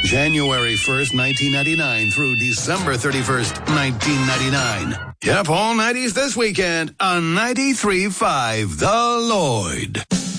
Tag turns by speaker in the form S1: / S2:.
S1: January 1st, 1999 through December 31st, 1999. Yep, all 90s this weekend on 93.5 The Lloyd.